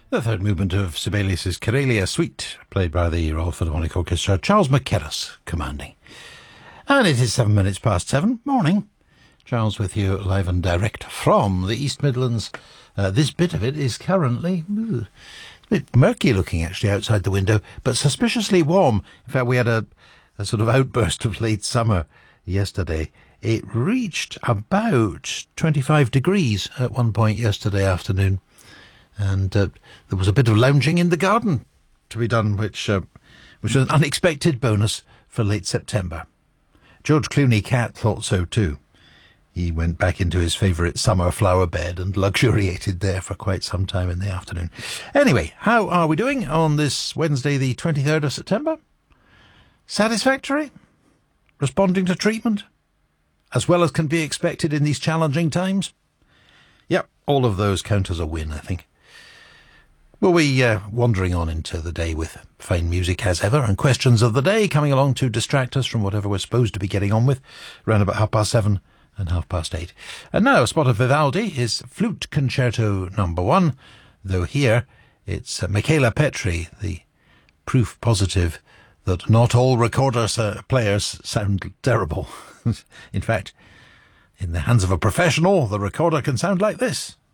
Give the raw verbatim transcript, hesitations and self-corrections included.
The third movement of Sibelius's Karelia Suite, played by the Royal Philharmonic Orchestra, Charles Mackerras commanding. And it is seven minutes past seven. Morning. Charles with you live and direct from the East Midlands. Uh, this bit of it is currently ooh, a bit murky looking actually outside the window, but suspiciously warm. In fact, we had a, a sort of outburst of late summer yesterday. It reached about twenty-five degrees at one point yesterday afternoon. And uh, there was a bit of lounging in the garden to be done, which uh, which was an unexpected bonus for late September. George Clooney Cat thought so too. He went back into his favourite summer flower bed and luxuriated there for quite some time in the afternoon. Anyway, how are we doing on this Wednesday, the twenty-third of September? Satisfactory? Responding to treatment? As well as can be expected in these challenging times? Yep, all of those count as a win, I think. We'll be uh, wandering on into the day with fine music as ever and questions of the day coming along to distract us from whatever we're supposed to be getting on with around about half past seven and half past eight. And now a spot of Vivaldi is Flute Concerto number one, though here it's uh, Michaela Petri, the proof positive that not all recorder uh, players sound terrible. In fact, in the hands of a professional, the recorder can sound like this.